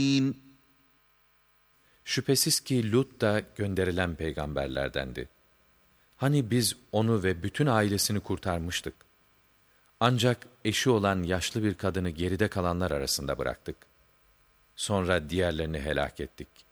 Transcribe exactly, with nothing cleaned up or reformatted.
Şüphesiz ki Lut da gönderilen peygamberlerdendi. Hani biz onu ve bütün ailesini kurtarmıştık. Ancak eşi olan yaşlı bir kadını geride kalanlar arasında bıraktık. Sonra diğerlerini helak ettik.